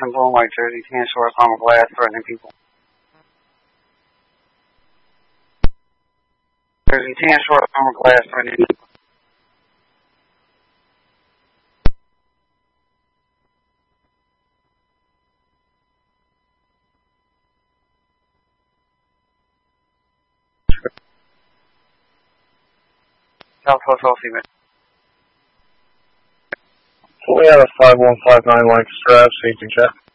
in blue and white jersey, tan shorts, armor glass, threatening people. Jersey, tan shorts, armor glass, threatening people. South Hotel, Seaman. We have a 5159 Lancaster Ave, safety check.